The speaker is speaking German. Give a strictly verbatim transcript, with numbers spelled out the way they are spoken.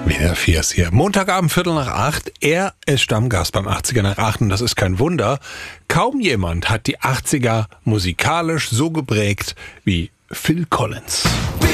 Wieder Fiers hier. Montagabend, Viertel nach acht. Er ist Stammgast beim achtziger nach acht und das ist kein Wunder. Kaum jemand hat die achtziger musikalisch so geprägt wie Phil Collins.